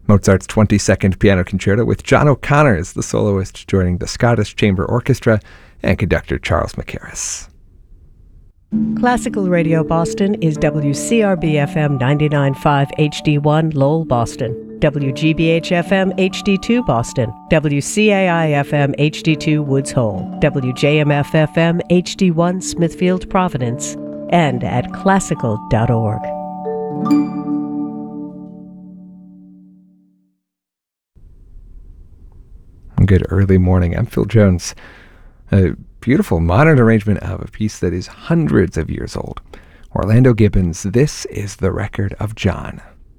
Mozart's 22nd Piano Concerto with John O'Connor as the soloist, joining the Scottish Chamber Orchestra and conductor Charles Mackerras. Classical Radio Boston is WCRB-FM 99.5 HD1 Lowell, Boston, WGBH-FM HD2 Boston, WCAI-FM HD2 Woods Hole, WJMF-FM HD1 Smithfield, Providence, and at classical.org. Good early morning. I'm Phil Jones. A beautiful modern arrangement of a piece that is hundreds of years old. Orlando Gibbons, This is the Record of John.